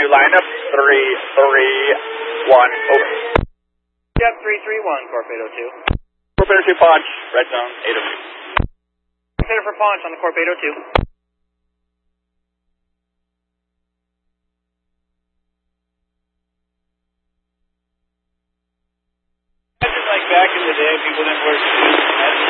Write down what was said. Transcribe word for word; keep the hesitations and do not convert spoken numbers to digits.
two, line up, three, three, one, over. Jeff three three one, Corpedo two. Corpedo two, punch, red zone, eight oh two. Consider for punch on the Corpedo two. Imagine like back in the day, people didn't wear suits.